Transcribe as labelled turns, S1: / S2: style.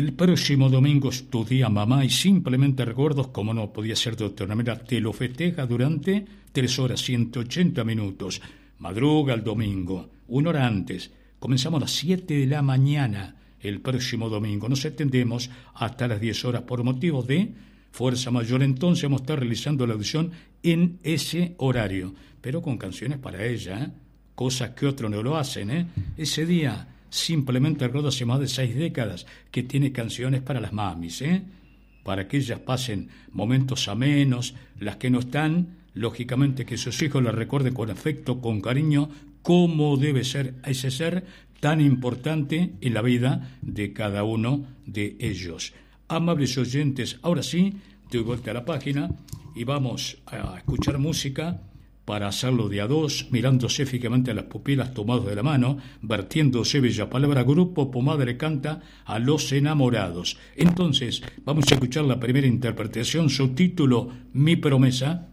S1: El próximo domingo es tu día, mamá, y simplemente recuerdos, como no podía ser de otra manera, te lo festeja durante 3 horas, 180 minutos. Madruga el domingo, 1 hora antes. Comenzamos a las 7 de la mañana el próximo domingo. Nos extendemos hasta las 10 horas por motivo de fuerza mayor. Entonces vamos a estar realizando la audición en ese horario, pero con canciones para ella, cosas que otros no lo hacen. Ese día simplemente recuerdo hace más de 6 décadas que tiene canciones para las mamis, para que ellas pasen momentos amenos, las que no están, lógicamente que sus hijos las recuerden con afecto, con cariño, como debe ser ese ser tan importante en la vida de cada uno de ellos. Amables oyentes, ahora sí, doy vuelta a la página y vamos a escuchar música para hacerlo de a dos, mirándose fijamente a las pupilas, tomados de la mano, vertiéndose bella palabra. Grupo Pomada le canta a los enamorados. Entonces, vamos a escuchar la primera interpretación, su título, Mi promesa.